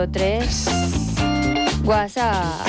3 WhatsApp.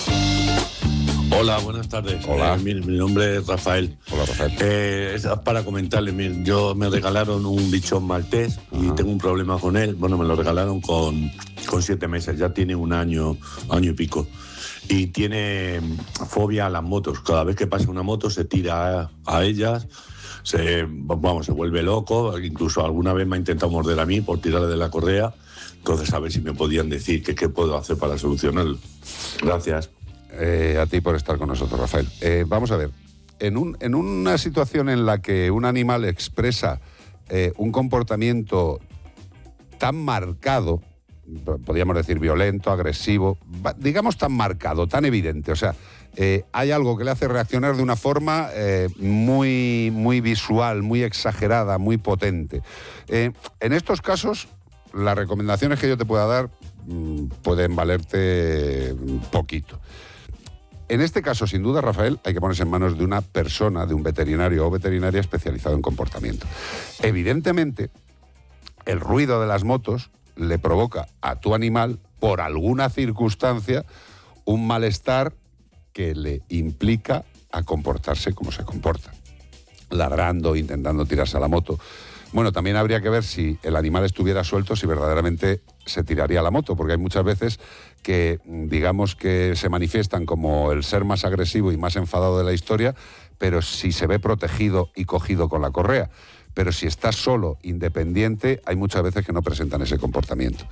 Hola, buenas tardes. Hola. Mi nombre es Rafael. Hola, Rafael. Es para comentarle, yo me regalaron un bichón maltés y tengo un problema con él. Bueno, me lo regalaron con 7 meses, ya tiene un año y pico. Y tiene fobia a las motos. Cada vez que pasa una moto se tira a ellas, se vuelve loco. Incluso alguna vez me ha intentado morder a mí por tirarle de la correa. Entonces, a ver si me podían decir qué puedo hacer para solucionarlo. Gracias. A ti por estar con nosotros, Rafael. Vamos a ver, en una situación en la que un animal expresa un comportamiento tan marcado, podríamos decir violento, agresivo, digamos tan marcado, tan evidente, o sea, hay algo que le hace reaccionar de una forma muy, muy visual, muy exagerada, muy potente. En estos casos, las recomendaciones que yo te pueda dar pueden valerte poquito. En este caso, sin duda, Rafael, hay que ponerse en manos de una persona, de un veterinario o veterinaria especializado en comportamiento. Evidentemente, el ruido de las motos le provoca a tu animal, por alguna circunstancia, un malestar que le implica a comportarse como se comporta, ladrando, intentando tirarse a la moto. Bueno, también habría que ver si el animal estuviera suelto, si verdaderamente se tiraría a la moto, porque hay muchas veces que, digamos, que se manifiestan como el ser más agresivo y más enfadado de la historia, pero si se ve protegido y cogido con la correa. Pero si está solo, independiente, hay muchas veces que no presentan ese comportamiento.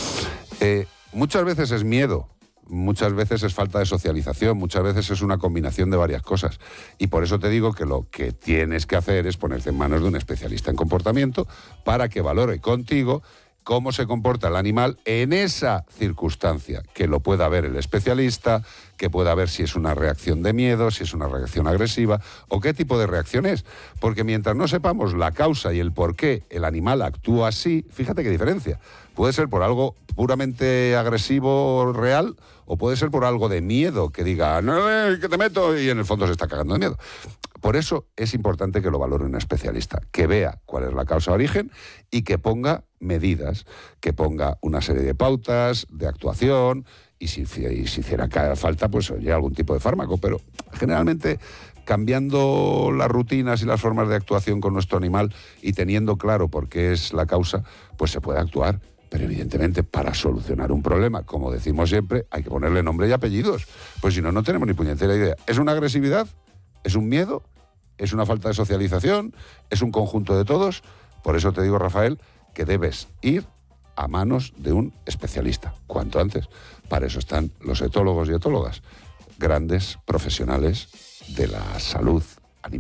Muchas veces es miedo. Muchas veces es falta de socialización, muchas veces es una combinación de varias cosas. Y por eso te digo que lo que tienes que hacer es ponerte en manos de un especialista en comportamiento para que valore contigo cómo se comporta el animal en esa circunstancia, que lo pueda ver el especialista, que pueda ver si es una reacción de miedo, si es una reacción agresiva o qué tipo de reacción es. Porque mientras no sepamos la causa y el por qué el animal actúa así, fíjate qué diferencia. Puede ser por algo puramente agresivo real o puede ser por algo de miedo, que diga, no, que te meto, y en el fondo se está cagando de miedo. Por eso es importante que lo valore un especialista, que vea cuál es la causa de origen y que ponga medidas, que ponga una serie de pautas de actuación y si hiciera falta, pues oye, algún tipo de fármaco. Pero generalmente cambiando las rutinas y las formas de actuación con nuestro animal y teniendo claro por qué es la causa, pues se puede actuar. Pero evidentemente para solucionar un problema, como decimos siempre, hay que ponerle nombre y apellidos. Pues si no, no tenemos ni puñetera idea. ¿Es una agresividad? ¿Es un miedo? ¿Es una falta de socialización? ¿Es un conjunto de todos? Por eso te digo, Rafael, que debes ir a manos de un especialista, cuanto antes. Para eso están los etólogos y etólogas, grandes profesionales de la salud